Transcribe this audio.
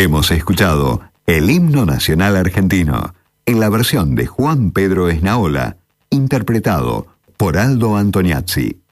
Hemos escuchado el himno nacional argentino en la versión de Juan Pedro Esnaola, interpretado por Aldo Antoniazzi.